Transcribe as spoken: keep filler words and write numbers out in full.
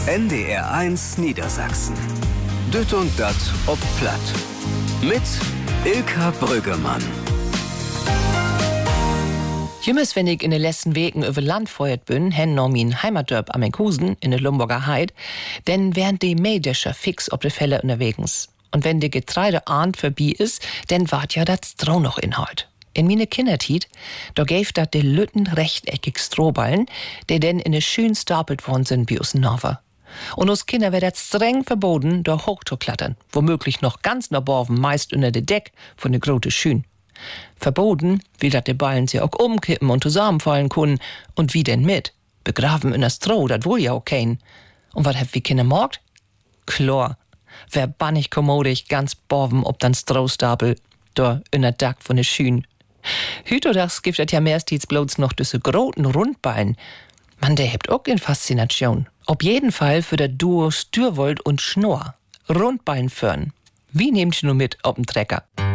N D R eins Niedersachsen. Düt und dat ob Platt. Mit Ilka Brüggemann. Jümmers, wenn ich in den letzten Wegen über Land feuert bin, hen noch mein Heimatdorf Ammenkusen in der Lumburger Heid, denn wären die Mähdescher fix ob die Fälle unterwegs. Und wenn die Getreide ahnt vorbei ist, dann wart ja das Stroh noch Inhalt. In meine Kindertiet, da gäf dat de Lütten rechteckig Strohballen, die denn in ne schön stapelt worden sind wie us Nova. Und uns Kinder wird das streng verboten, da hoch zu klettern, womöglich noch ganz nach Borven, meist unter de Deck von de grote Schün. Verboten, wie dat de Ballen sie auch umkippen und zusammenfallen können, und wie denn mit? Begraven in der Stroh, dat wohl ja auch kein. Und wat hab wie Kinder morgt? Chlor. Wer bannig kommodig ganz Borven ob dann Strohstapel, da in der Deck von de Schün. Hütodachs gibt es ja mehrstens bloß noch diese großen Rundballen. Man, der hebt auch in Faszination. Auf jeden Fall für der Duo Stürwold und Schnorr. Rundballen föhren. Wie nehmt ihr nur mit auf den Trecker?